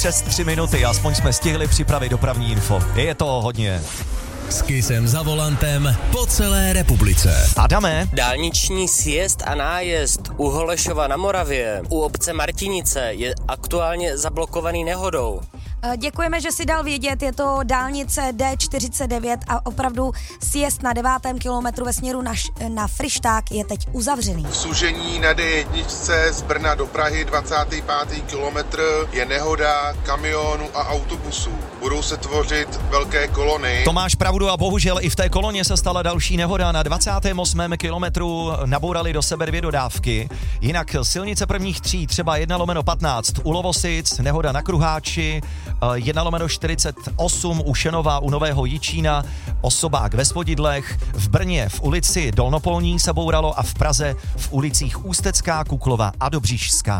přes 3 minuty, aspoň jsme stihli připravit dopravní info. Je to hodně. S Kissem za volantem po celé republice. Adame? Dálniční sjezd a nájezd u Holešova na Moravě, u obce Martinice je aktuálně zablokovaný nehodou. Děkujeme, že si dal vědět, je to dálnice D49 a opravdu sjezd na 9. kilometru ve směru na Fryšták je teď uzavřený. V sužení na D1 z Brna do Prahy 25. kilometr je nehoda kamionů a autobusů. Budou se tvořit velké kolony. To máš pravdu a bohužel i v té koloně se stala další nehoda. Na 28. kilometru nabourali do sebe 2 dodávky. Jinak silnice prvních 3, třeba 1/15 u Lovosic, nehoda na Kruháči, 1/48 u Šenova u Nového Jičína, osobák ve Svodidlech, v Brně v ulici Dolnopolní se bouralo a v Praze v ulicích Ústecká, Kuklova a Dobříšská.